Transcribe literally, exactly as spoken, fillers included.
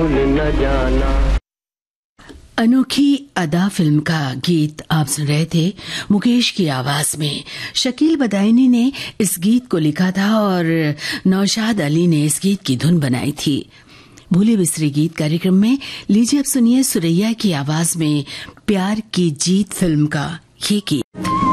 न जाना। अनोखी अदा फिल्म का गीत आप सुन रहे थे मुकेश की आवाज में। शकील बदायूनी ने इस गीत को लिखा था और नौशाद अली ने इस गीत की धुन बनाई थी। भूले बिसरे गीत कार्यक्रम में लीजिए अब सुनिए सुरैया की आवाज में प्यार की जीत फिल्म का ये गीत।